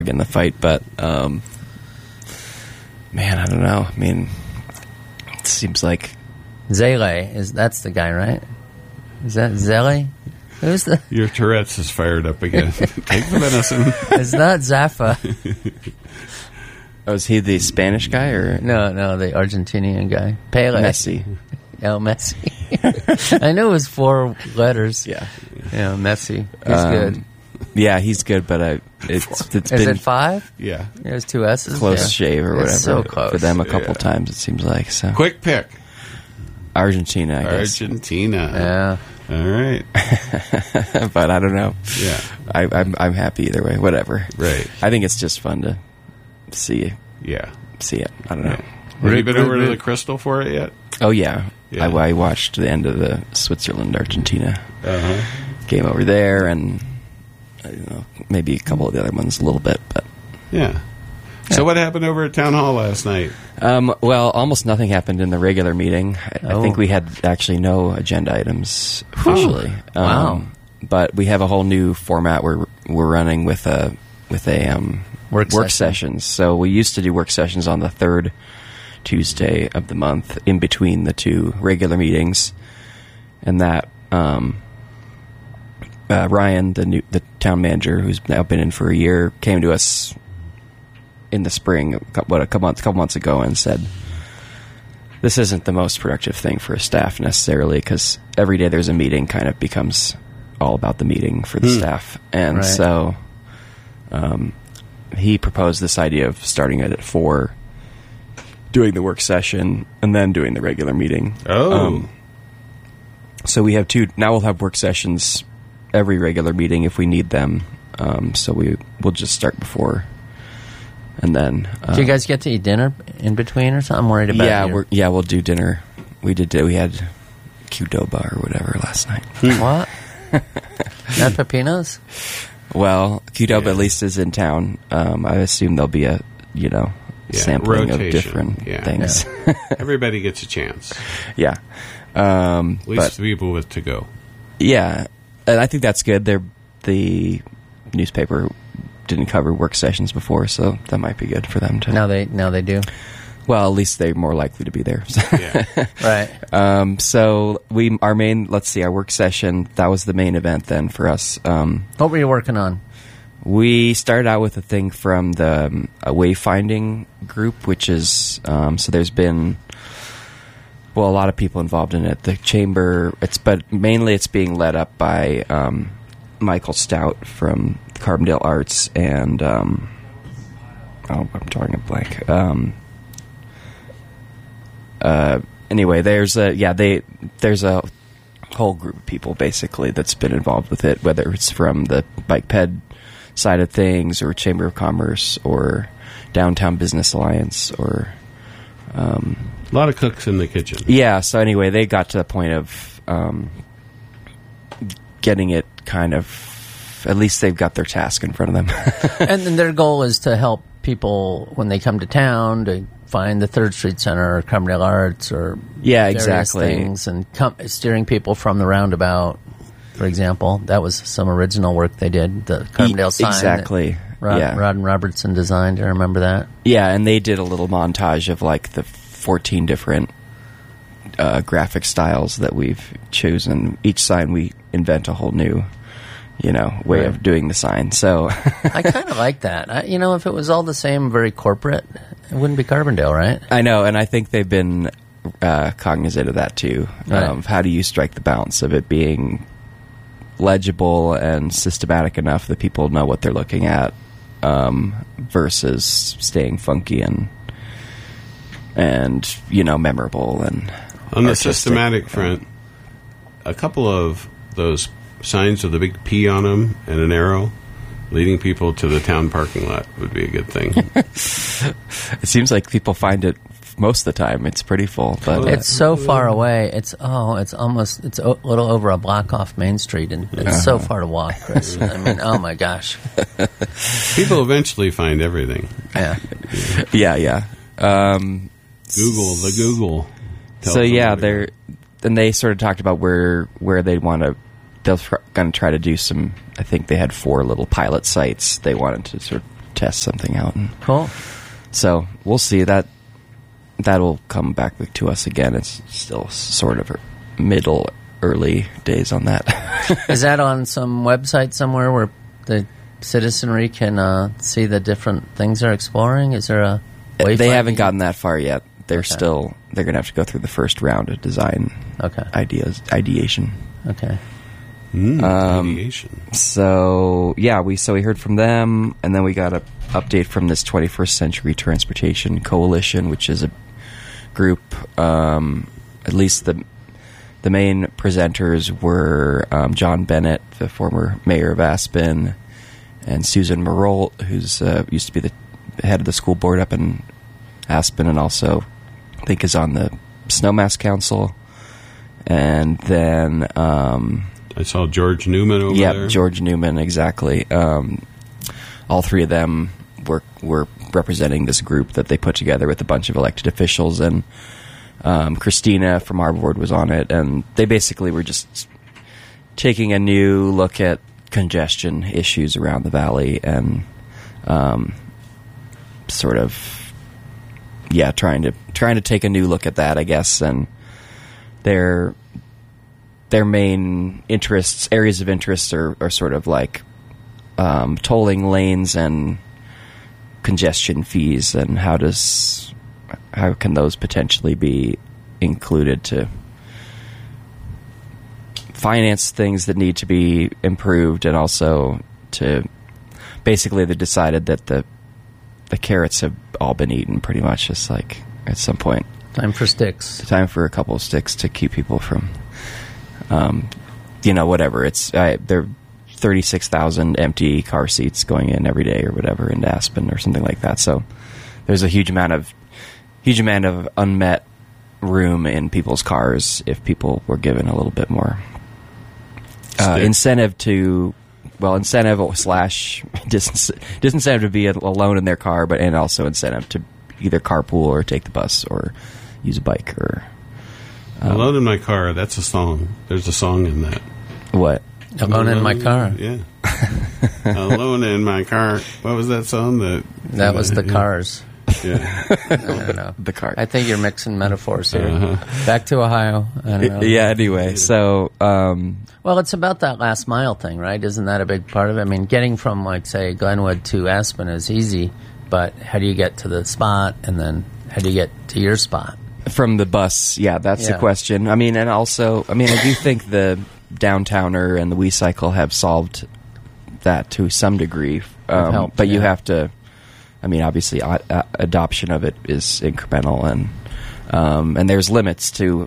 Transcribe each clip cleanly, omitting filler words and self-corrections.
in the fight, but man, I don't know. I mean, it seems like Zele that's the guy, right? Is that Zele? Who's the? Your Tourette's is fired up again. Take the medicine. It's not Zaffa. Oh, is he the Spanish guy or No, the Argentinian guy. Pele. Messi? Oh, Messi. I knew it was 4 letters. Yeah, Messi. He's good. Yeah, he's good, but it's Is been it 5? Yeah. There's 2 S's. close shave or It's whatever so close. for them a couple times. It seems like so. Quick pick. Argentina, I guess. Argentina. Yeah. All right. But I don't know. Yeah. I'm happy either way. Whatever. Right. I think it's just fun to see Yeah. it. I don't know. Have you been over to the Crystal for it yet? Oh yeah. Yeah. I watched the end of the Switzerland Argentina Uh-huh. game over there, and I don't know, maybe a couple of the other ones a little bit, but Yeah. So what happened over at Town Hall last night? well, almost nothing happened in the regular meeting. I think we had actually no agenda items officially. Wow. But we have a whole new format we're running with a work sessions. So we used to do work sessions on the third Tuesday of the month in between the 2 regular meetings, and that Ryan, the town manager, who's now been in for a year, came to us in the spring, a couple months ago, and said, this isn't the most productive thing for staff necessarily, because every day there's a meeting kind of becomes all about the meeting for the staff. And so he proposed this idea of starting it at 4, doing the work session, and then doing the regular meeting. So we have 2, now we'll have work sessions every regular meeting if we need them. So we'll just start before. And then Do you guys get to eat dinner in between or something? I'm worried about we'll do dinner. We had Qdoba or whatever last night. What? Not Pepinos? Well, Qdoba at least is in town. I assume there'll be a sampling rotation of different things. Yeah. Everybody gets a chance. Yeah. At least the people with to go. Yeah, and I think that's good. The newspaper didn't cover work sessions before, so that might be good for them to. Now they do. Well, at least they're more likely to be there. Yeah. Right. So our work session, that was the main event then for us. What were you working on? We started out with a thing from the wayfinding group, which is so there's been a lot of people involved in it. The chamber, but mainly it's being led up by Michael Stout from Carbondale Arts and I'm drawing a blank. Anyway, there's a whole group of people basically that's been involved with it, whether it's from the Bike Ped side of things or Chamber of Commerce or Downtown Business Alliance or a lot of cooks in the kitchen. Yeah, so anyway, they got to the point of getting it kind of, at least they've got their task in front of them. And then their goal is to help people when they come to town to find the 3rd Street Center or Carbondale Arts or various things, and steering people from the roundabout, for example. That was some original work they did, the Carbondale sign. Exactly. Rod and Robertson designed. I remember that. Yeah, and they did a little montage of like the 14 different graphic styles that we've chosen. Each sign we invent a whole new way of doing the sign. So I kind of like that. If it was all the same, very corporate, it wouldn't be Carbondale, right? I know, and I think they've been cognizant of that too. Right. How do you strike the balance of it being legible and systematic enough that people know what they're looking at, versus staying funky and memorable and on the artistic. systematic front. A couple of those signs with a big P on them and an arrow leading people to the town parking lot would be a good thing. It seems like people find it most of the time. It's pretty full, but it's so far away. It's a little over a block off Main Street, and it's so far to walk, Chris. I mean, oh my gosh. People eventually find everything. Yeah. Google. So yeah, they sort of talked about where they want to. They're going to try to do some. I think they had 4 little pilot sites they wanted to sort of test something out. And cool. So we'll see. That'll come back to us again. It's still sort of middle, early days on that. Is that on some website somewhere where the citizenry can see the different things they're exploring? Is there a way? They haven't gotten that far yet. They're going to have to go through the first round of design ideation. Okay. Ideation. So we heard from them, and then we got an update from this 21st Century Transportation Coalition, which is a group. At least the main presenters were John Bennett, the former mayor of Aspen, and Susan Marolt, who's used to be the head of the school board up in Aspen, and also I think is on the Snowmass Council. And then I saw George Newman over there. Yeah, George Newman, exactly. All three of them were representing this group that they put together with a bunch of elected officials, and Christina from our board was on it, and they basically were just taking a new look at congestion issues around the valley and sort of trying to take a new look at that, I guess. And their main areas of interest are sort of like tolling lanes and congestion fees, and how can those potentially be included to finance things that need to be improved, and also to basically they decided that the carrots have all been eaten pretty much. It's like at some point time for sticks. Time for a couple of sticks to keep people from whatever. It's there are 36,000 empty car seats going in every day or whatever in Aspen or something like that. So there's a huge amount of unmet room in people's cars if people were given a little bit more incentive to, disincentive to be alone in their car, and also incentive to either carpool or take the bus or use a bike or. Alone in my car. That's a song. There's a song in that. What? Alone in my car. Yeah. Alone in my car. What was that song? That was the Cars. Yeah. I don't know. The Cars. I think you're mixing metaphors here. Back to Ohio. I don't know. Yeah, anyway. So. Well, it's about that last mile thing, right? Isn't that a big part of it? I mean, getting from, like, say, Glenwood to Aspen is easy, but how do you get to the spot, and then how do you get to your spot? From the bus, that's the question. I mean, and also, I do think the Downtowner and the WeCycle have solved that to some degree. But you have to, obviously, adoption of it is incremental, and there's limits to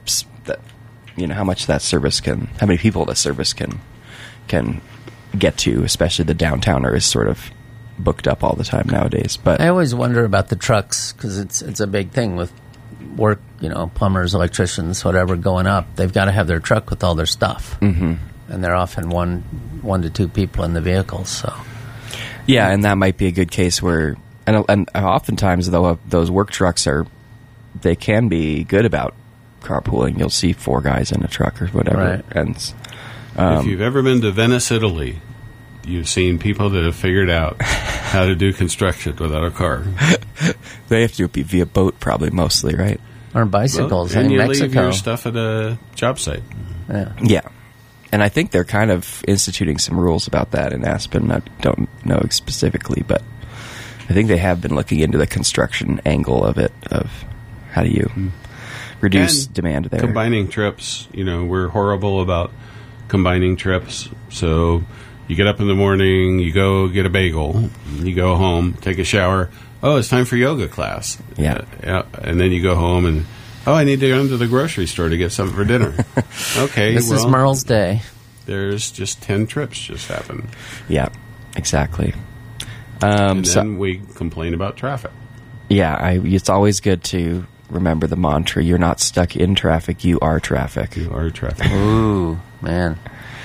how much that service how many people the service can get to, especially the Downtowner is sort of booked up all the time nowadays. But I always wonder about the trucks, because it's a big thing with work, plumbers, electricians, whatever, going up. They've got to have their truck with all their stuff, and they're often one to two people in the vehicle. So and that might be a good case where, and oftentimes though those work trucks they can be good about carpooling. You'll see 4 guys in a truck or whatever. Right. And if you've ever been to Venice, Italy, you've seen people that have figured out how to do construction without a car. They have to do it via boat, probably, mostly, right? Or bicycles and in you Mexico. leave your stuff at a job site. Yeah. And I think they're kind of instituting some rules about that in Aspen. I don't know specifically, but I think they have been looking into the construction angle of it, of how do you reduce demand there. Combining trips, we're horrible about combining trips. So you get up in the morning, you go get a bagel, you go home, take a shower. Oh, it's time for yoga class. Yeah. And then you go home and, I need to go into the grocery store to get something for dinner. Okay. This is Merle's day. There's just 10 trips just happened. Yeah, exactly. And then we complain about traffic. Yeah, it's always good to remember the mantra, you're not stuck in traffic, you are traffic. You are traffic. Ooh, man.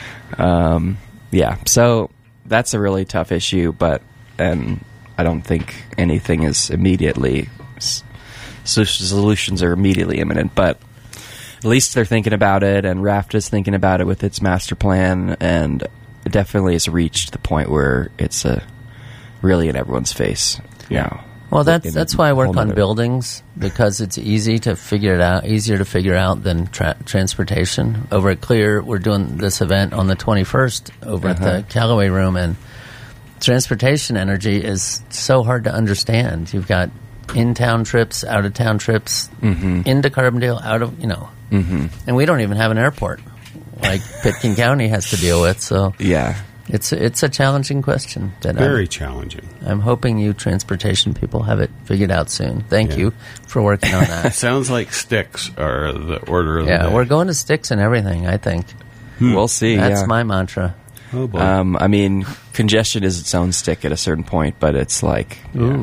So that's a really tough issue, and I don't think anything is immediately, solutions are immediately imminent, but at least they're thinking about it, and Raft is thinking about it with its master plan, and it definitely has reached the point where it's really in everyone's face. Yeah. Well, that's why I work on buildings, because it's easier to figure out than transportation. Over at Clear, we're doing this event on the 21st over at the Callaway Room, and transportation energy is so hard to understand. You've got in-town trips, out-of-town trips, into Carbondale, out of, and we don't even have an airport like Pitkin County has to deal with. So yeah. It's a challenging question. Very challenging. I'm hoping you transportation people have it figured out soon. Thank you for working on that. Sounds like sticks are the order of the day. Yeah, we're going to sticks and everything, I think. We'll see. That's my mantra. Oh, boy. I mean, congestion is its own stick at a certain point, but it's like,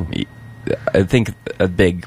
I think a big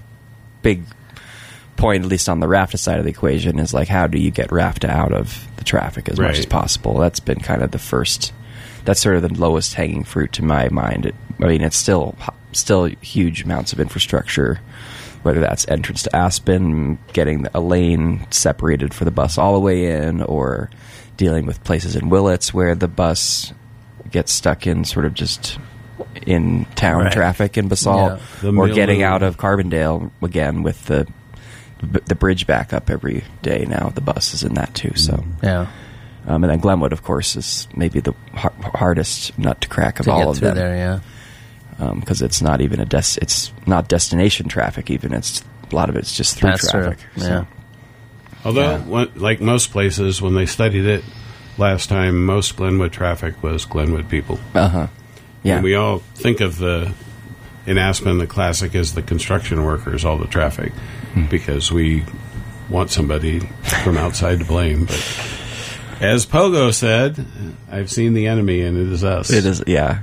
point, at least on the RAFTA side of the equation, is like, how do you get RAFTA out of the traffic as much as possible? That's been kind of that's sort of the lowest hanging fruit to my mind. It's still huge amounts of infrastructure, whether that's entrance to Aspen, getting a lane separated for the bus all the way in, or dealing with places in Willits where the bus gets stuck in sort of just in town traffic in Basalt, or getting out of Carbondale again with the bridge back up every day now. The bus is in that too. So and then Glenwood, of course, is maybe the hardest nut to crack of all of them. There, because it's not even it's not destination traffic. Even a lot of it's just through traffic. So. Although, like most places, when they studied it last time, most Glenwood traffic was Glenwood people. Yeah. And we all think of in Aspen, the classic is the construction workers, all the traffic, because we want somebody from outside to blame. But as Pogo said, I've seen the enemy, and it is us. It is, yeah.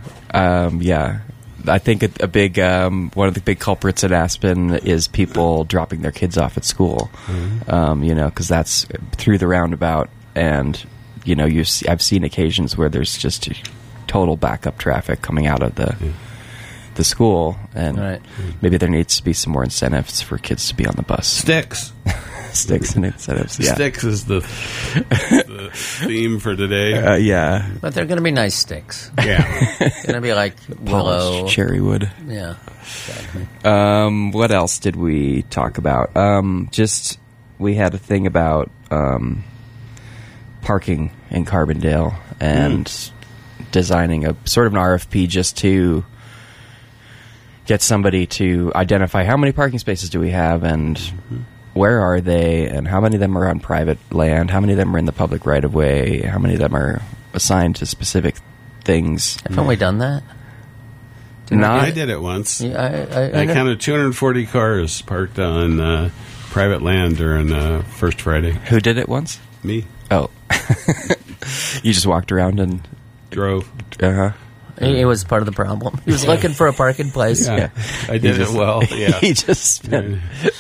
I think a big one of the big culprits at Aspen is people dropping their kids off at school. Because that's through the roundabout, and I've seen occasions where there's just total backup traffic coming out of the school, and maybe there needs to be some more incentives for kids to be on the bus. Sticks and incentives. Yeah. Sticks is the theme for today. But they're going to be nice sticks. Yeah, it's going to be like willow, cherry wood. Yeah, exactly. What else did we talk about? We had a thing about parking in Carbondale and designing a sort of an RFP just to get somebody to identify how many parking spaces do we have, and where are they, and how many of them are on private land, how many of them are in the public right-of-way, how many of them are assigned to specific things. Haven't we done that? I did it once. Yeah, I counted 240 cars parked on private land during First Friday. Who did it once? Me. Oh. You just walked around and drove. He was part of the problem. He was looking for a parking place. Yeah. I did it well. Yeah. He just spent...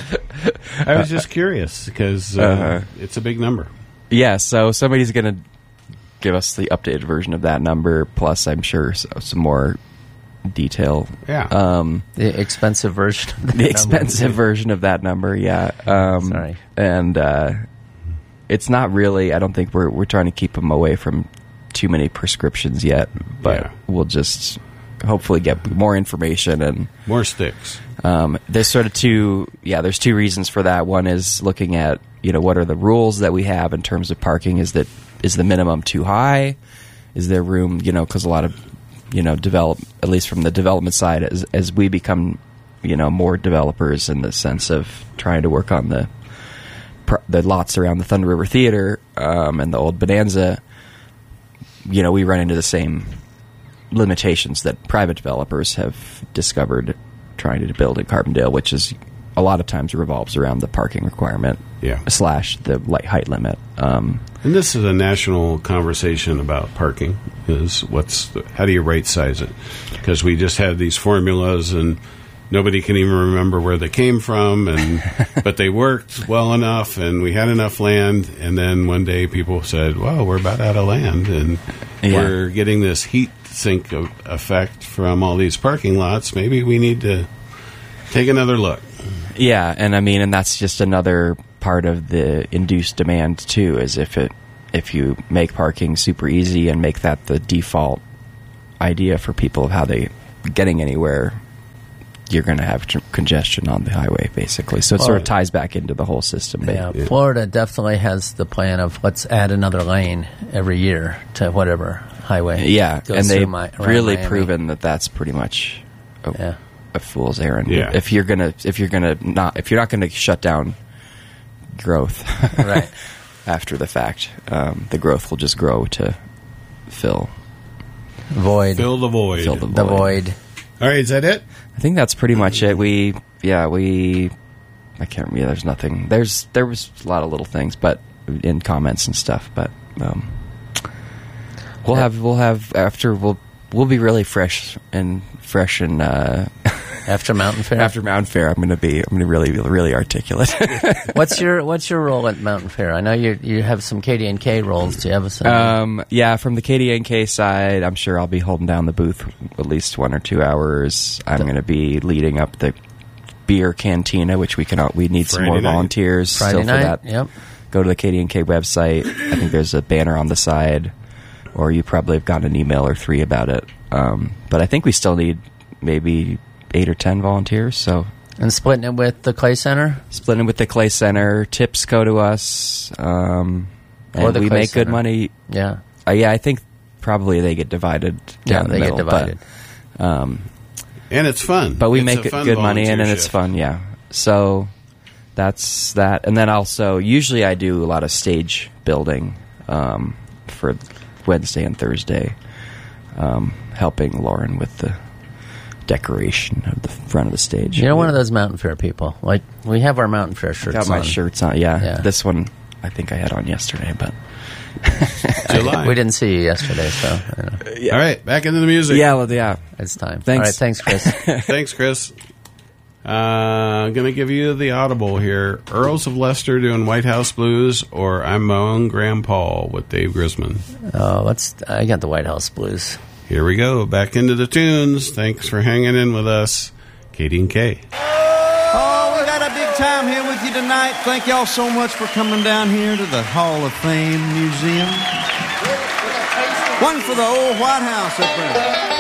I was just curious because it's a big number. Yeah, so somebody's going to give us the updated version of that number, plus I'm sure some more detail. Yeah. The expensive version of that The expensive version of that number, yeah. Sorry. And it's not really... I don't think we're trying to keep them away from too many prescriptions yet, but we'll just hopefully get more information and more sticks. There's sort of there's two reasons for that. One is looking at what are the rules that we have in terms of parking. Is the minimum too high? Is there room? Because a lot of develop, at least from the development side, as we become more developers in the sense of trying to work on the lots around the Thunder River Theater and the old Bonanza. We run into the same limitations that private developers have discovered trying to build in Carbondale, which is a lot of times revolves around the parking requirement / the light height limit. And this is a national conversation about parking. How do you right size it? Because we just had these formulas and nobody can even remember where they came from, but they worked well enough, and we had enough land. And then one day, people said, "Well, we're about out of land, and we're getting this heat sink effect from all these parking lots. Maybe we need to take another look." Yeah, and that's just another part of the induced demand too. Is if you make parking super easy and make that the default idea for people of how they getting anywhere, you're going to have congestion on the highway, basically. So it sort of ties back into the whole system. Yeah, Florida definitely has the plan of let's add another lane every year to whatever highway. Yeah, and they've really proven that that's pretty much a fool's errand. Yeah. If you're not going to shut down growth, right, after the fact, the growth will just grow to fill the void. The void. All right, is that it? I think that's pretty much it. I can't remember. There's nothing. There was a lot of little things, but in comments and stuff. But we'll be really fresh and after Mountain Fair. After Mountain Fair, I'm going to be really articulate. What's your role at Mountain Fair? I know you have some KDNK roles. Do you have some? From the KDNK side, I'm sure I'll be holding down the booth at least 1 or 2 hours. I'm going to be leading up the beer cantina, which we need some more volunteers. Friday night. For that. Yep. Go to the KDNK website. I think there's a banner on the side, or you probably have gotten an email or 3 about it. But I think we still need maybe 8 or 10 volunteers. So, and splitting it with the Clay Center. Tips go to us, and we make good money. Yeah, I think probably they get divided. Down the middle, get divided. And it's fun. But we make good money, and it's fun. Yeah. So that's that. And then also, usually I do a lot of stage building for Wednesday and Thursday, helping Lauren with the decoration of the front of the stage. You're one of those Mountain Fair people. Like, we have our Mountain Fair shirts on. Got my shirts on, yeah. This one I think I had on yesterday, but July. We didn't see you yesterday, so I don't know. Yeah. All right, back into the music. Yeah. It's time. Thanks. All right, thanks, Chris. Thanks, Chris. I'm going to give you the audible here. Earls of Leicester doing White House Blues, or I'm My Own Grandpa with Dave Grisman. I got the White House Blues. Here we go. Back into the tunes. Thanks for hanging in with us. KDNK. Oh, we got a big time here with you tonight. Thank y'all so much for coming down here to the Hall of Fame Museum. One for the old White House up there.